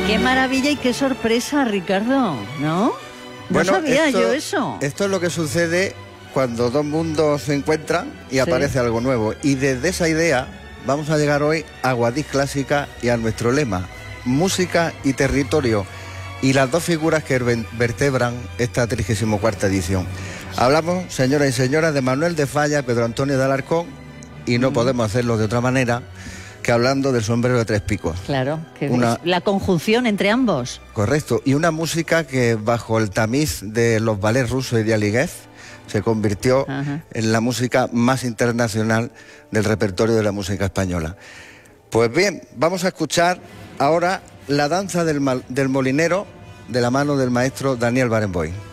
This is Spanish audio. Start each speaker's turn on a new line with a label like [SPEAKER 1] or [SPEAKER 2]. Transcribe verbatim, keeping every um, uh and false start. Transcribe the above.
[SPEAKER 1] Qué maravilla y qué sorpresa, Ricardo, ¿no? No
[SPEAKER 2] bueno,
[SPEAKER 1] sabía
[SPEAKER 2] esto,
[SPEAKER 1] yo eso.
[SPEAKER 2] Esto es lo que sucede cuando dos mundos se encuentran y sí. aparece algo nuevo. Y desde esa idea vamos a llegar hoy a Guadix Clásica y a nuestro lema, música y territorio, y las dos figuras que vertebran esta trigésima cuarta edición. Hablamos, señoras y señoras, de Manuel de Falla, Pedro Antonio de Alarcón, y no mm. podemos hacerlo de otra manera que hablando del sombrero de tres picos.
[SPEAKER 1] Claro, que una... es la conjunción entre ambos.
[SPEAKER 2] Correcto, y una música que bajo el tamiz de los ballets rusos y de Aliguez se convirtió Ajá. en la música más internacional del repertorio de la música española. Pues bien, vamos a escuchar ahora la danza del, mal, del molinero de la mano del maestro Daniel Barenboim.